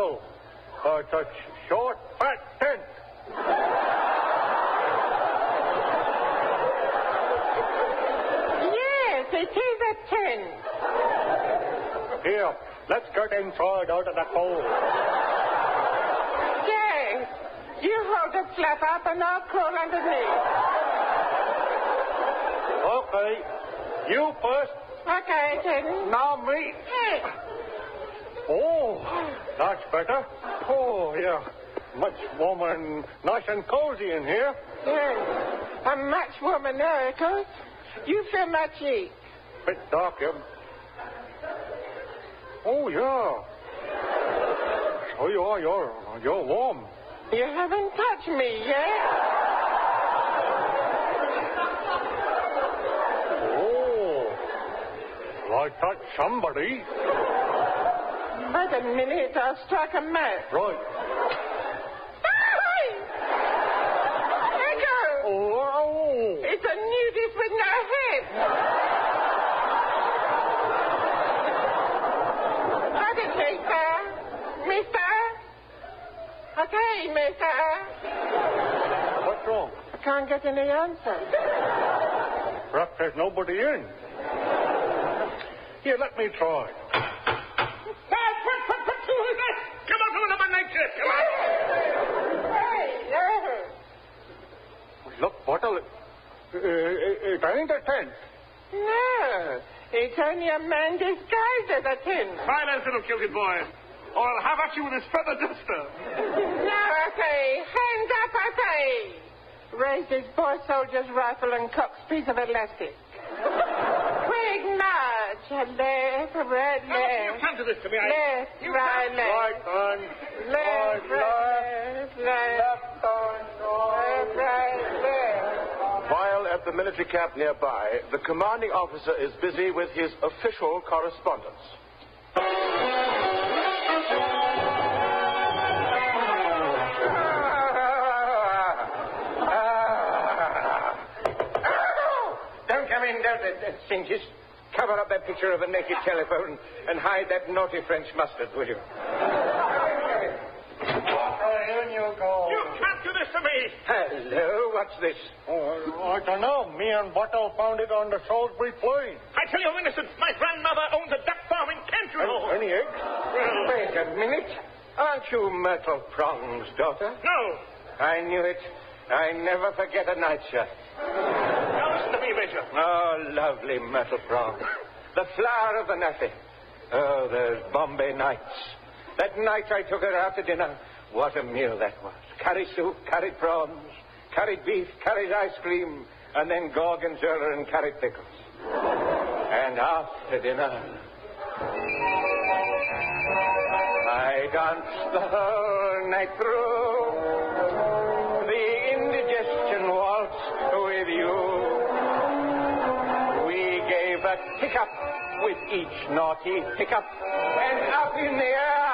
bottle. It's a short, fat tent. Yes, it is a tent. Here, let's get inside out of the cold. Yes. You hold the flap up and I'll crawl underneath. Okay. You first. Okay, Ted. Now me. Oh, that's better. Oh, yeah. Much warmer and nice and cozy in here. Yes. I'm much warmer now, Eccles. You feel my cheek. Bit dark here. Oh, yeah. So you are. You're warm. You haven't touched me yet. Oh. Well, I touched somebody. Wait a minute, I'll strike a match. Right. Eccles! Oh. It's a nudist with no head. What is it, sir? Mister? Okay, mister. What's wrong? I can't get any answer. Perhaps there's nobody in. Here, let me try. Come on, number 19. Come on. Look, Bottle, it ain't a tent. No, it's only a man disguised as a tent. Silence, little kilted boy, or I'll have at you with this feather duster. No, I say, hands up, I say. Raised his boy soldier's rifle and cock's piece of elastic. Quick march, left, right, How do you left. come to this to me? Left, right, left. Right on. Left, right, left, right, left. While at the military camp nearby, the commanding officer is busy with his official correspondence. Don't come in, don't sing. Just cover up that picture of a naked telephone and hide that naughty French mustard, will you? In you go. You can't do this to me. Hello, what's this? Oh, I don't know. Me and Bottle found it on the Salisbury Plain. I tell you, I'm innocent. My grandmother owns a duck farm in Kent, you know. Any eggs? Wait a minute. Aren't you Myrtle Prong's daughter? No. I knew it. I never forget a night shot. Now listen to me, Major. Oh, lovely Myrtle Prong. The flower of the Naffy. Oh, those Bombay nights. That night I took her out to dinner. What a meal that was. Curry soup, curried prawns, curried beef, curried ice cream, and then gorgonzola and curried pickles. And after dinner, I danced the whole night through the indigestion waltz with you. We gave a hiccup with each naughty hiccup, and up in the air